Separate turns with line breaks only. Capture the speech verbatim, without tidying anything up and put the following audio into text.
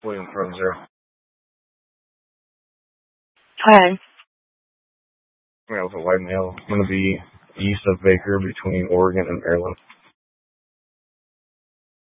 William from Zero.
Hi.
Yeah, with a white male. I'm going to be east of Baker between Oregon and Maryland.